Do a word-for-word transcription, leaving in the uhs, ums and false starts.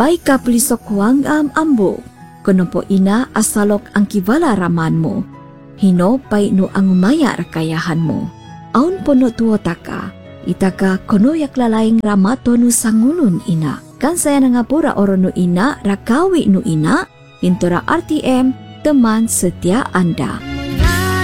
Bay ka pulisok huang am ambo, kuno po ina asalok ang kiwala raman mo. Hino pay no ang umaya rakayahan mo. Aun po no tuwota ka, itaka kuno yak lalaing ramato no sangulun ina. Kan saya nga pura oro no ina, rakawi no ina, intora R T M, teman setia Anda.